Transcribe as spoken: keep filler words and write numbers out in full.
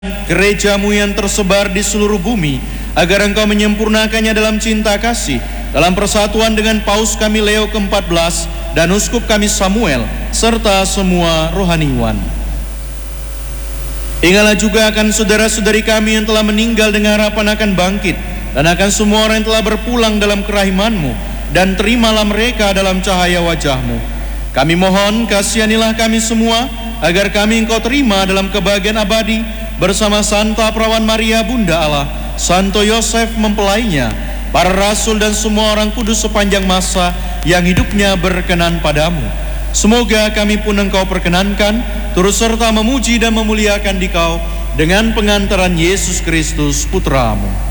gerejamu yang tersebar di seluruh bumi, agar Engkau menyempurnakannya dalam cinta kasih, dalam persatuan dengan Paus kami Leo keempat belas dan Uskup kami Samuel, serta semua rohaniwan. Ingatlah juga akan saudara-saudari kami yang telah meninggal dengan harapan akan bangkit, dan akan semua orang yang telah berpulang dalam kerahiman-Mu, dan terimalah mereka dalam cahaya wajah-Mu. Kami mohon, kasihanilah kami semua, agar kami Engkau terima dalam kebahagiaan abadi, bersama Santa Perawan Maria Bunda Allah, Santo Yosef mempelainya, para rasul dan semua orang kudus sepanjang masa yang hidupnya berkenan padamu. Semoga kami pun Engkau perkenankan, turut serta memuji dan memuliakan Dikau dengan pengantaran Yesus Kristus Putra-Mu.